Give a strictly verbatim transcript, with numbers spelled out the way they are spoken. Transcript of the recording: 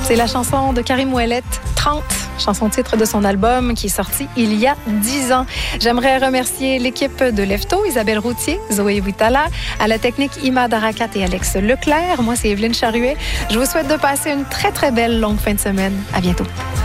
C'est la chanson de Karim Ouellet, trente, chanson titre de son album qui est sorti il y a dix ans. J'aimerais remercier l'équipe de Lefto, Isabelle Routier, Zoé Witala, à la technique Ima Darakat et Alex Leclerc. Moi, c'est Evelyne Charuet. Je vous souhaite de passer une très, très belle longue fin de semaine. À bientôt.